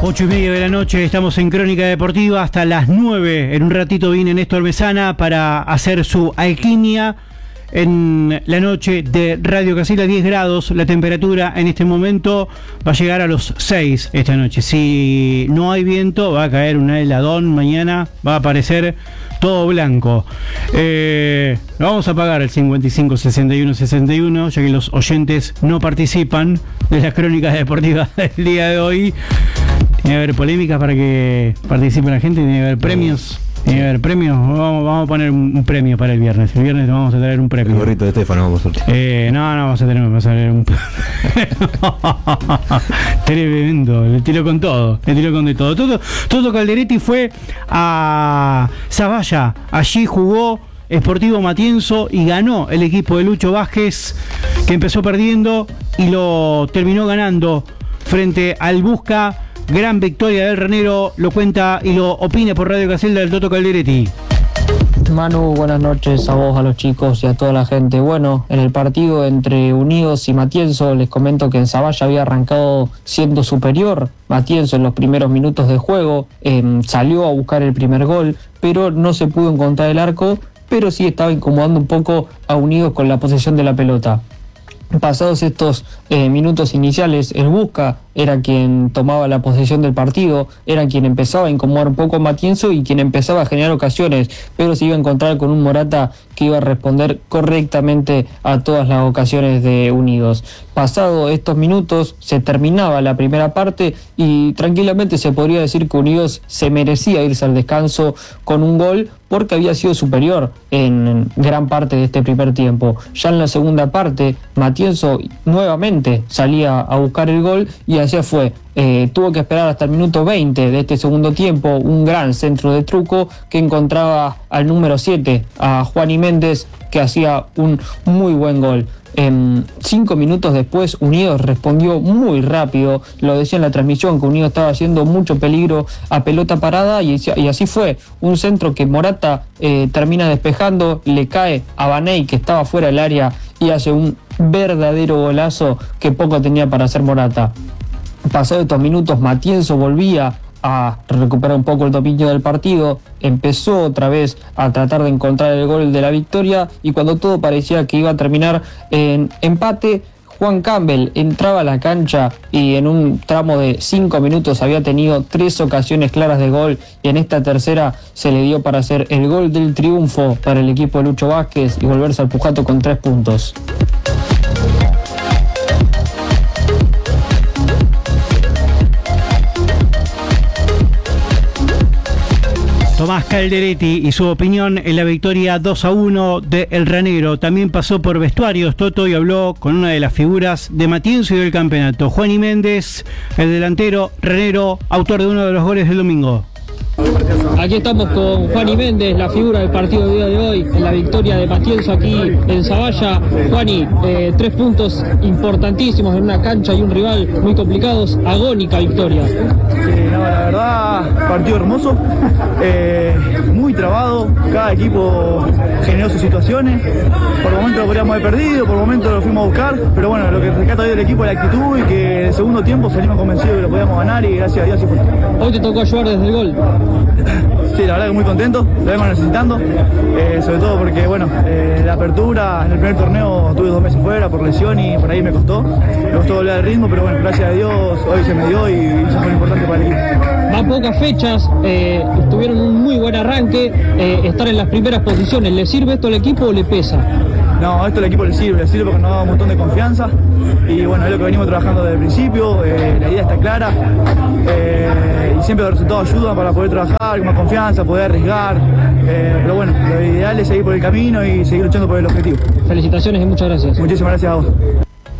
8:30 de la noche, estamos en Crónica Deportiva hasta las 9. En un ratito viene Néstor Mesana para hacer su alquimia en la noche de Radio Casila. 10 grados, la temperatura en este momento va a llegar a los 6 esta noche. Si no hay viento, va a caer un heladón mañana, va a aparecer todo blanco. Vamos a pagar el 55 61 61, ya que los oyentes no participan de las crónicas deportivas del día de hoy. Tiene que haber polémicas para que participe la gente, tiene que haber premios. Vamos a poner un premio para el viernes. El viernes vamos a traer un premio. El gorrito de Estefano vamos a sortear. No, vamos a traer un tremendo, le tiró con todo. Toto Calderetti fue a Zavalla, allí jugó Sportivo Matienzo y ganó el equipo de Lucho Vázquez, que empezó perdiendo y lo terminó ganando frente al Busca. Gran victoria del Ranero, lo cuenta y lo opina por Radio Casilla del Toto Calderetti. Manu, buenas noches a vos, a los chicos y a toda la gente. Bueno, en el partido entre Unidos y Matienzo, les comento que en Zavalla había arrancado siendo superior. Matienzo en los primeros minutos de juego salió a buscar el primer gol, pero no se pudo encontrar el arco, pero sí estaba incomodando un poco a Unidos con la posesión de la pelota. Pasados estos minutos iniciales, el Busca era quien tomaba la posesión del partido, era quien empezaba a incomodar un poco a Matienzo y quien empezaba a generar ocasiones, pero se iba a encontrar con un Morata que iba a responder correctamente a todas las ocasiones de Unidos. Pasados estos minutos, se terminaba la primera parte y tranquilamente se podría decir que Unidos se merecía irse al descanso con un gol, porque había sido superior en gran parte de este primer tiempo. Ya en la segunda parte, Matienzo nuevamente salía a buscar el gol y así fue. Tuvo que esperar hasta el minuto 20 de este segundo tiempo, un gran centro de Truco que encontraba al número 7, a Juani Méndez, que hacía un muy buen gol. 5 minutos después, Unidos respondió muy rápido. Lo decía en la transmisión que Unidos estaba haciendo mucho peligro a pelota parada y así fue. Un centro que Morata termina despejando, le cae a Baney, que estaba fuera del área, y hace un verdadero golazo que poco tenía para hacer Morata. Pasados estos minutos, Matienzo volvía a recuperar un poco el dominio del partido, empezó otra vez a tratar de encontrar el gol de la victoria, y cuando todo parecía que iba a terminar en empate, Juan Campbell entraba a la cancha y en un tramo de 5 minutos había tenido 3 ocasiones claras de gol, y en esta tercera se le dio para hacer el gol del triunfo para el equipo de Lucho Vázquez y volverse al Pujato con 3 puntos. Tomás Calderetti y su opinión en la victoria 2-1 de El Ranero. También pasó por vestuarios Toto y habló con una de las figuras de Matienzo y del campeonato, Juani Méndez, el delantero Ranero, autor de uno de los goles del domingo. Aquí estamos con Juani Méndez, la figura del partido del día de hoy, en la victoria de Matienzo aquí en Zavalla. Juani, 3 puntos importantísimos en una cancha y un rival muy complicados, agónica victoria. No, la verdad, partido hermoso, muy trabado, cada equipo generó sus situaciones, por momentos lo podríamos haber perdido, por momentos lo fuimos a buscar, pero bueno, lo que rescata hoy del equipo es la actitud y que en el segundo tiempo salimos convencidos de que lo podíamos ganar y gracias a Dios así fue. Hoy te tocó ayudar desde el gol. Sí, la verdad que muy contento, lo vengo necesitando, sobre todo porque bueno, la apertura en el primer torneo estuve 2 meses fuera por lesión y por ahí me costó volver al ritmo, pero bueno, gracias a Dios hoy se me dio y eso es muy importante para el equipo. Va pocas fechas, tuvieron un muy buen arranque, estar en las primeras posiciones, ¿le sirve esto al equipo o le pesa? No, esto al equipo le sirve porque nos da un montón de confianza y bueno, es lo que venimos trabajando desde el principio, la idea está clara y siempre los resultados ayudan para poder trabajar con más confianza, poder arriesgar, pero bueno, lo ideal es seguir por el camino y seguir luchando por el objetivo. Felicitaciones y muchas gracias. Muchísimas gracias a vos.